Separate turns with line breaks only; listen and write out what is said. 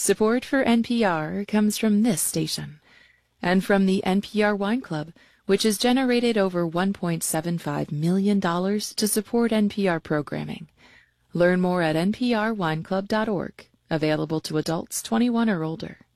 Support for NPR comes from this station and from the NPR Wine Club, which has generated over $1.75 million to support NPR programming. Learn more at nprwineclub.org, available to adults 21 or older.